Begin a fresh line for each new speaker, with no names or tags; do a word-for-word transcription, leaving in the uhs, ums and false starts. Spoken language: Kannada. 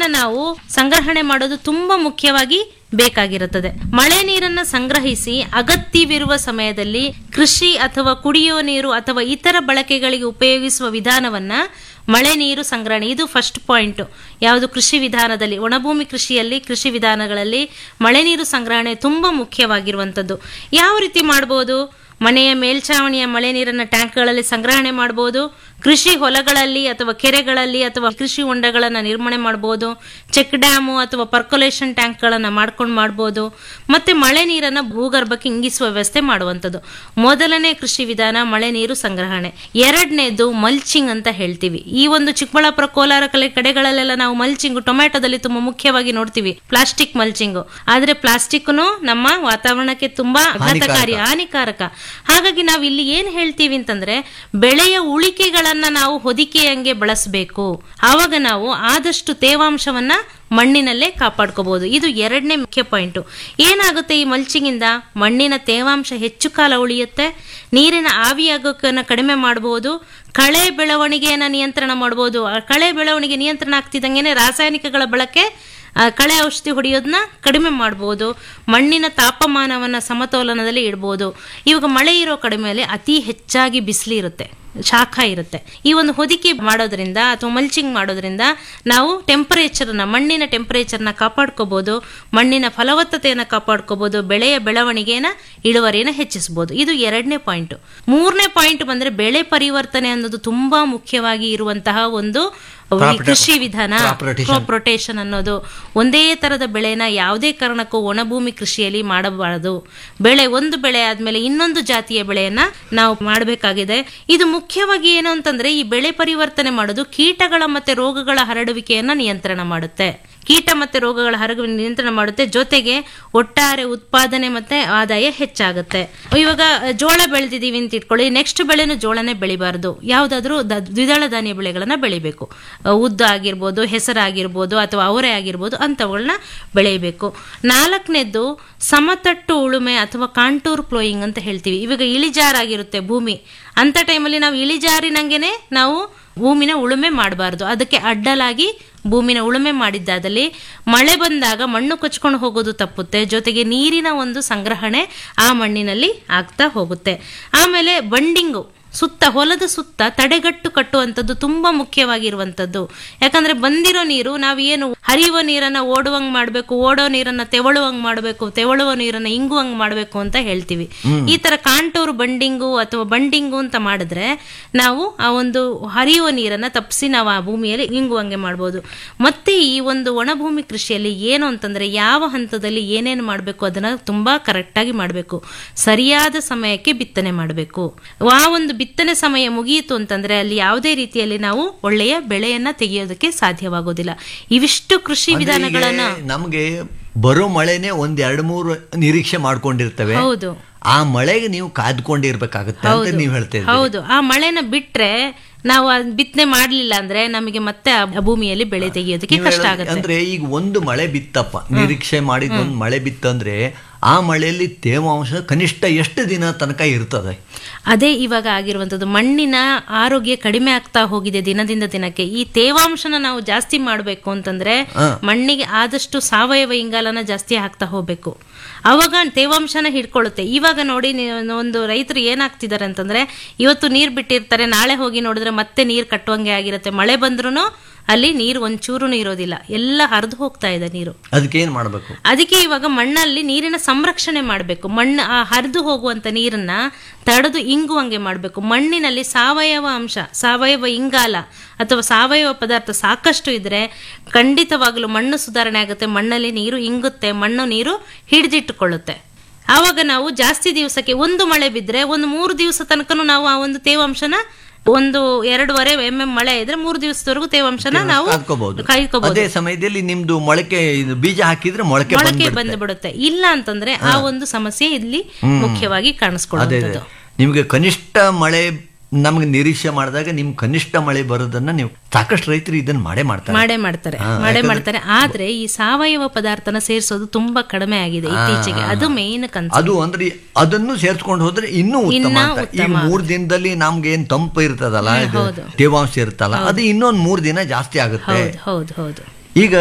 ನೀರನ್ನ ನಾವು ಸಂಗ್ರಹಣೆ ಮಾಡೋದು ತುಂಬಾ ಮುಖ್ಯವಾಗಿ ಬೇಕಾಗಿರುತ್ತದೆ. ಮಳೆ ನೀರನ್ನ ಸಂಗ್ರಹಿಸಿ ಅಗತ್ಯವಿರುವ ಸಮಯದಲ್ಲಿ ಕೃಷಿ ಅಥವಾ ಕುಡಿಯುವ ನೀರು ಅಥವಾ ಇತರ ಬಳಕೆಗಳಿಗೆ ಉಪಯೋಗಿಸುವ ವಿಧಾನವನ್ನ ಮಳೆ ನೀರು ಸಂಗ್ರಹಣೆ, ಇದು ಫಸ್ಟ್ ಪಾಯಿಂಟ್. ಯಾವುದು ಕೃಷಿ ವಿಧಾನದಲ್ಲಿ, ಒಣಭೂಮಿ ಕೃಷಿಯಲ್ಲಿ, ಕೃಷಿ ವಿಧಾನಗಳಲ್ಲಿ ಮಳೆ ನೀರು ಸಂಗ್ರಹಣೆ ತುಂಬಾ ಮುಖ್ಯವಾಗಿರುವಂತದ್ದು. ಯಾವ ರೀತಿ ಮಾಡಬಹುದು? ಮನೆಯ ಮೇಲ್ಛಾವಣಿಯ ಮಳೆ ನೀರನ್ನ ಟ್ಯಾಂಕ್ಗಳಲ್ಲಿ ಸಂಗ್ರಹಣೆ ಮಾಡಬಹುದು. ಕೃಷಿ ಹೊಲಗಳಲ್ಲಿ ಅಥವಾ ಕೆರೆಗಳಲ್ಲಿ ಅಥವಾ ಕೃಷಿ ಹೊಂಡಗಳನ್ನ ನಿರ್ಮಾಣ ಮಾಡಬಹುದು. ಚೆಕ್ ಡ್ಯಾಮು ಅಥವಾ ಪರ್ಕೊಲೇಷನ್ ಟ್ಯಾಂಕ್ ಗಳನ್ನ ಮಾಡ್ಕೊಂಡು ಮಾಡಬಹುದು. ಮತ್ತೆ ಮಳೆ ನೀರನ್ನ ಭೂಗರ್ಭಕ್ಕೆ ಇಂಗಿಸುವ ವ್ಯವಸ್ಥೆ ಮಾಡುವಂಥದ್ದು ಮೊದಲನೇ ಕೃಷಿ ವಿಧಾನ, ಮಳೆ ನೀರು ಸಂಗ್ರಹಣೆ. ಎರಡನೇದು ಮಲ್ಚಿಂಗ್ ಅಂತ ಹೇಳ್ತೀವಿ. ಈ ಒಂದು ಚಿಕ್ಕಬಳ್ಳಾಪುರ, ಕೋಲಾರ ಕಲೆ ಕಡೆಗಳಲ್ಲೆಲ್ಲ ನಾವು ಮಲ್ಚಿಂಗ್ ಟೊಮ್ಯಾಟೋದಲ್ಲಿ ತುಂಬಾ ಮುಖ್ಯವಾಗಿ ನೋಡ್ತೀವಿ, ಪ್ಲಾಸ್ಟಿಕ್ ಮಲ್ಚಿಂಗ್. ಆದ್ರೆ ಪ್ಲಾಸ್ಟಿಕ್ನು ನಮ್ಮ ವಾತಾವರಣಕ್ಕೆ ತುಂಬಾ ಆಘಾತಕಾರಿ, ಹಾನಿಕಾರಕ. ಹಾಗಾಗಿ ನಾವು ಇಲ್ಲಿ ಏನ್ ಹೇಳ್ತೀವಿ ಅಂತಂದ್ರೆ, ಬೆಳೆಯ ಉಳಿಕೆಗಳನ್ನ ನಾವು ಹೊದಿಕೆಯಂಗೆ ಬಳಸಬೇಕು. ಆವಾಗ ನಾವು ಆದಷ್ಟು ತೇವಾಂಶವನ್ನ ಮಣ್ಣಿನಲ್ಲೇ ಕಾಪಾಡ್ಕೋಬಹುದು. ಇದು ಎರಡನೇ ಮುಖ್ಯ ಪಾಯಿಂಟ್. ಏನಾಗುತ್ತೆ ಈ ಮಲ್ಚಿಂಗ್ ಇಂದ? ಮಣ್ಣಿನ ತೇವಾಂಶ ಹೆಚ್ಚು ಕಾಲ ಉಳಿಯುತ್ತೆ, ನೀರಿನ ಆವಿಯಾಗೋಕನ್ನ ಕಡಿಮೆ ಮಾಡಬಹುದು, ಕಳೆ ಬೆಳವಣಿಗೆಯನ್ನ ನಿಯಂತ್ರಣ ಮಾಡಬಹುದು. ಕಳೆ ಬೆಳವಣಿಗೆ ನಿಯಂತ್ರಣ ಆಗ್ತಿದ್ದಂಗೆನೆ ರಾಸಾಯನಿಕಗಳ ಬಳಕೆ, ಕಳೆ ಔಷಧಿ ಹೊಡೆಯೋದನ್ನ ಕಡಿಮೆ ಮಾಡಬಹುದು, ಮಣ್ಣಿನ ತಾಪಮಾನವನ್ನ ಸಮತೋಲನದಲ್ಲಿ ಇಡಬಹುದು. ಇವಾಗ ಮಳೆ ಇರೋ ಕಡಿಮೆಯಲ್ಲಿ ಅತಿ ಹೆಚ್ಚಾಗಿ ಬಿಸಿಲು ಇರುತ್ತೆ, ಶಾಖ ಇರುತ್ತೆ. ಈ ಒಂದು ಹೊದಿಕೆ ಮಾಡೋದ್ರಿಂದ ಅಥವಾ ಮಲ್ಚಿಂಗ್ ಮಾಡೋದ್ರಿಂದ ನಾವು ಟೆಂಪರೇಚರ್ನ, ಮಣ್ಣಿನ ಟೆಂಪರೇಚರ್ನ ಕಾಪಾಡ್ಕೋಬಹುದು, ಮಣ್ಣಿನ ಫಲವತ್ತತೆಯನ್ನು ಕಾಪಾಡ್ಕೋಬಹುದು, ಬೆಳೆಯ ಬೆಳವಣಿಗೆನ, ಇಳುವರಿಯನ್ನು ಹೆಚ್ಚಿಸಬಹುದು. ಇದು ಎರಡನೇ ಪಾಯಿಂಟ್. ಮೂರನೇ ಪಾಯಿಂಟ್ ಬಂದ್ರೆ ಬೆಳೆ ಪರಿವರ್ತನೆ ಅನ್ನೋದು ತುಂಬಾ ಮುಖ್ಯವಾಗಿ ಇರುವಂತಹ ಒಂದು ಕೃಷಿ ವಿಧಾನ. ಕ್ರಾಪ್ ರೊಟೇಷನ್ ಅನ್ನೋದು, ಒಂದೇ ತರದ ಬೆಳೆನ ಯಾವುದೇ ಕಾರಣಕ್ಕೂ ಒಣಭೂಮಿ ಕೃಷಿಯಲ್ಲಿ ಮಾಡಬಾರದು. ಬೆಳೆ ಒಂದು ಬೆಳೆ ಆದ್ಮೇಲೆ ಇನ್ನೊಂದು ಜಾತಿಯ ಬೆಳೆಯನ್ನ ನಾವು ಮಾಡಬೇಕಾಗಿದೆ. ಇದು ಮುಖ್ಯವಾಗಿ ಏನು ಅಂತಂದ್ರೆ, ಈ ಬೆಳೆ ಪರಿವರ್ತನೆ ಮಾಡೋದು ಕೀಟಗಳ ಮತ್ತೆ ರೋಗಗಳ ಹರಡುವಿಕೆಯನ್ನ ನಿಯಂತ್ರಣ ಮಾಡುತ್ತೆ. ಕೀಟ ಮತ್ತೆ ರೋಗಗಳ ಹರಡುವಿಕೆ ನಿಯಂತ್ರಣ ಮಾಡುತ್ತೆ, ಜೊತೆಗೆ ಒಟ್ಟಾರೆ ಉತ್ಪಾದನೆ ಮತ್ತೆ ಆದಾಯ ಹೆಚ್ಚಾಗುತ್ತೆ. ಇವಾಗ ಜೋಳ ಬೆಳೆದಿದ್ದೀವಿ ಅಂತ ಇಟ್ಕೊಳ್ಳಿ, ನೆಕ್ಸ್ಟ್ ಬೆಳೆನು ಜೋಳನೇ ಬೆಳಿಬಾರ್ದು, ಯಾವ್ದಾದ್ರು ದ್ವಿದಳ ಧಾನ್ಯ ಬೆಳೆಗಳನ್ನ ಬೆಳಿಬೇಕು. ಉದ್ದು ಆಗಿರ್ಬೋದು, ಹೆಸರಾಗಿರ್ಬೋದು ಅಥವಾ ಅವರೆ ಆಗಿರ್ಬೋದು, ಅಂತವುಗಳನ್ನ ಬೆಳೆಯಬೇಕು. ನಾಲ್ಕನೇದ್ದು ಸಮತಟ್ಟು ಉಳುಮೆ ಅಥವಾ ಕಾಂಟೂರ್ ಪ್ಲೋಯಿಂಗ್ ಅಂತ ಹೇಳ್ತೀವಿ. ಇವಾಗ ಇಳಿಜಾರಾಗಿರುತ್ತೆ ಭೂಮಿ, ಅಂತ ಟೈಮಲ್ಲಿ ನಾವು ಇಳಿಜಾರಿನಂಗೆನೆ ನಾವು ಭೂಮಿನ ಉಳುಮೆ ಮಾಡಬಾರ್ದು. ಅದಕ್ಕೆ ಅಡ್ಡಲಾಗಿ ಭೂಮಿನ ಉಳುಮೆ ಮಾಡಿದ್ದಾದಲ್ಲಿ ಮಳೆ ಬಂದಾಗ ಮಣ್ಣು ಕೊಚ್ಕೊಂಡು ಹೋಗೋದು ತಪ್ಪುತ್ತೆ, ಜೊತೆಗೆ ನೀರಿನ ಒಂದು ಸಂಗ್ರಹಣೆ ಆ ಮಣ್ಣಿನಲ್ಲಿ ಆಗ್ತಾ ಹೋಗುತ್ತೆ. ಆಮೇಲೆ ಬಂಡಿಂಗು, ಸುತ್ತ ಹೊಲದ ಸುತ್ತ ತಡೆಗಟ್ಟು ಕಟ್ಟುವಂಥದ್ದು ತುಂಬಾ ಮುಖ್ಯವಾಗಿರುವಂಥದ್ದು. ಯಾಕಂದ್ರೆ ಬಂದಿರೋ ನೀರು ನಾವು ಏನು ಹರಿಯುವ ನೀರನ್ನ ಓಡುವಂಗ್ ಮಾಡಬೇಕು, ಓಡೋ ನೀರನ್ನ ತೆವಳುವಂಗ್ ಮಾಡಬೇಕು, ತೆವಳುವ ನೀರನ್ನ ಇಂಗುವಂಗ್ ಮಾಡಬೇಕು ಅಂತ ಹೇಳ್ತೀವಿ. ಈ ತರ ಕಾಂಟೂರು ಬಂಡಿಂಗು ಅಥವಾ ಬಂಡಿಂಗು ಅಂತ ಮಾಡಿದ್ರೆ ನಾವು ಆ ಒಂದು ಹರಿಯುವ ನೀರನ್ನ ತಪ್ಪಿಸಿ ನಾವು ಆ ಭೂಮಿಯಲ್ಲಿ ಇಂಗುವಂಗೆ ಮಾಡ್ಬೋದು. ಮತ್ತೆ ಈ ಒಂದು ಒಣಭೂಮಿ ಕೃಷಿಯಲ್ಲಿ ಏನು ಅಂತಂದ್ರೆ, ಯಾವ ಹಂತದಲ್ಲಿ ಏನೇನು ಮಾಡಬೇಕು ಅದನ್ನ ತುಂಬಾ ಕರೆಕ್ಟ್ ಆಗಿ ಮಾಡಬೇಕು. ಸರಿಯಾದ ಸಮಯಕ್ಕೆ ಬಿತ್ತನೆ ಮಾಡಬೇಕು. ಆ ಒಂದು ಬಿತ್ತನೆ ಸಮಯ ಮುಗಿಯಿತು ಅಂತಂದ್ರೆ ಅಲ್ಲಿ ಯಾವುದೇ ರೀತಿಯಲ್ಲಿ ನಾವು ಒಳ್ಳೆಯ ಬೆಳೆಯನ್ನ ತೆಗೆಯೋದಕ್ಕೆ ಸಾಧ್ಯವಾಗೋದಿಲ್ಲ. ಇವಿಷ್ಟು ಕೃಷಿ ವಿಧಾನಗಳನ್ನ
ನಮಗೆ ಬರೋ ಮಳೆನೆ ಒಂದ್ ಎರಡು ಮೂರು ನಿರೀಕ್ಷೆ ಮಾಡ್ಕೊಂಡಿರ್ತೇವೆ.
ಹೌದು,
ಆ ಮಳೆಗೆ ನೀವು ಕಾದ್ಕೊಂಡಿರ್ಬೇಕಾಗುತ್ತೆ ಅಂತ ನೀವು ಹೇಳ್ತೇವೆ.
ಹೌದು, ಆ ಮಳೆನ ಬಿಟ್ರೆ ನಾವು ಬಿತ್ತನೆ ಮಾಡ್ಲಿಲ್ಲ ಅಂದ್ರೆ ನಮಗೆ ಮತ್ತೆ ಆ ಭೂಮಿಯಲ್ಲಿ ಬೆಳೆ ತೆಗೆಯೋದಕ್ಕೆ ಕಷ್ಟ ಆಗುತ್ತೆ.
ಅಂದ್ರೆ ಈಗ ಒಂದು ಮಳೆ ಬಿತ್ತಪ್ಪ, ನಿರೀಕ್ಷೆ ಮಾಡಿದ ಒಂದು ಮಳೆ ಬಿತ್ತಂದ್ರೆ ಆ ಮಳೆಯಲ್ಲಿ ತೇವಾಂಶ ಕನಿಷ್ಠ ಎಷ್ಟು ದಿನ ತನಕ ಇರ್ತದೆ?
ಅದೇ ಇವಾಗ ಆಗಿರುವಂತದ್ದು. ಮಣ್ಣಿನ ಆರೋಗ್ಯ ಕಡಿಮೆ ಆಗ್ತಾ ಹೋಗಿದೆ ದಿನದಿಂದ ದಿನಕ್ಕೆ. ಈ ತೇವಾಂಶನ ನಾವು ಜಾಸ್ತಿ ಮಾಡಬೇಕು ಅಂತಂದ್ರೆ ಮಣ್ಣಿಗೆ ಆದಷ್ಟು ಸಾವಯವ ಇಂಗಾಲನ ಜಾಸ್ತಿ ಹಾಕ್ತಾ ಹೋಗ್ಬೇಕು. ಅವಾಗ ತೇವಾಂಶನ ಹಿಡ್ಕೊಳ್ಳುತ್ತೆ. ಇವಾಗ ನೋಡಿ, ಒಂದು ರೈತರು ಏನಾಗ್ತಿದ್ದಾರೆ ಅಂತಂದ್ರೆ, ಇವತ್ತು ನೀರ್ ಬಿಟ್ಟಿರ್ತಾರೆ, ನಾಳೆ ಹೋಗಿ ನೋಡಿದ್ರೆ ಮತ್ತೆ ನೀರ್ ಕಟ್ಟುವಂಗೆ ಆಗಿರುತ್ತೆ. ಮಳೆ ಬಂದ್ರೂ ಅಲ್ಲಿ ನೀರು ಒಂಚೂರು ಇರೋದಿಲ್ಲ, ಎಲ್ಲ ಹರಿದು ಹೋಗ್ತಾ ಇದೆ ನೀರು.
ಅದಕ್ಕೆ ಏನ್ ಮಾಡಬೇಕು?
ಅದಕ್ಕೆ ಇವಾಗ ಮಣ್ಣಲ್ಲಿ ನೀರಿನ ಸಂರಕ್ಷಣೆ ಮಾಡಬೇಕು. ಮಣ್ಣು ಆ ಹರಿದು ಹೋಗುವಂತ ನೀರನ್ನ ತಡೆದು ಇಂಗುವಂಗೆ ಮಾಡಬೇಕು. ಮಣ್ಣಿನಲ್ಲಿ ಸಾವಯವ ಅಂಶ, ಸಾವಯವ ಇಂಗಾಲ ಅಥವಾ ಸಾವಯವ ಪದಾರ್ಥ ಸಾಕಷ್ಟು ಇದ್ರೆ ಖಂಡಿತವಾಗ್ಲೂ ಮಣ್ಣು ಸುಧಾರಣೆ ಆಗುತ್ತೆ. ಮಣ್ಣಲ್ಲಿ ನೀರು ಇಂಗುತ್ತೆ, ಮಣ್ಣು ನೀರು ಹಿಡಿದಿಟ್ಟುಕೊಳ್ಳುತ್ತೆ. ಆವಾಗ ನಾವು ಜಾಸ್ತಿ ದಿವಸಕ್ಕೆ, ಒಂದು ಮಳೆ ಬಿದ್ರೆ ಒಂದು ಮೂರು ದಿವಸ ತನಕನೂ ನಾವು ಆ ಒಂದು ತೇವಾಂಶನ, ಒಂದು ಎರಡೂವರೆ ಎಂ ಎಂ ಮಳೆ ಇದ್ರೆ ಮೂರು ದಿವಸದವರೆಗೂ ತೇವಾಂಶನ ನಾವು ಕಾಯ್ಕೋಬಹುದು.
ಅದೇ ಸಮಯದಲ್ಲಿ ನಿಮ್ದು ಮೊಳಕೆ ಬೀಜ ಹಾಕಿದ್ರೆ ಮೊಳಕೆ
ಮೊಳಕೆ ಬಂದು ಬಿಡುತ್ತೆ. ಇಲ್ಲ ಅಂತಂದ್ರೆ ಆ ಒಂದು ಸಮಸ್ಯೆ ಇಲ್ಲಿ ಮುಖ್ಯವಾಗಿ ಕಾಣಿಸ್ಕೊಳ್ಳುತ್ತೆ.
ನಿಮ್ಗೆ ಕನಿಷ್ಠ ಮಳೆ ನಮ್ಗೆ ನಿರೀಕ್ಷೆ ಮಾಡಿದಾಗ ನಿಮ್ ಕನಿಷ್ಠ ಮಳೆ ಬರೋದನ್ನ ನೀವು ಸಾಕಷ್ಟು ರೈತರು ಇದನ್ನ ಮಾಡೇ ಮಾಡ್ತಾರೆ
ಮಾಡೇ ಮಾಡ್ತಾರೆ ಮಾಡೇ ಮಾಡ್ತಾರೆ ಆದ್ರೆ ಈ ಸಾವಯವ ಪದಾರ್ಥನ ಸೇರಿಸೋದು ತುಂಬಾ ಕಡಿಮೆ ಆಗಿದೆ ಇತ್ತೀಚೆಗೆ. ಅದು ಮೇನ್ ಕನ್ಸರ್ನ್.
ಅದು ಅಂದ್ರೆ ಅದನ್ನು ಸೇರ್ಸ್ಕೊಂಡು ಹೋದ್ರೆ ಇನ್ನೂ ಉತ್ತಮ ಅಂತ. ಈ ಮೂರ್ ದಿನದಲ್ಲಿ ನಮ್ಗೆ ಏನ್ ತಂಪು ಇರ್ತದಲ್ಲ, ತೇವಾಂಶ ಇರ್ತಲ್ಲ, ಅದು ಇನ್ನೊಂದ್ ಮೂರ್ ದಿನ ಜಾಸ್ತಿ ಆಗುತ್ತೆ.
ಹೌದು ಹೌದು.
ಈಗ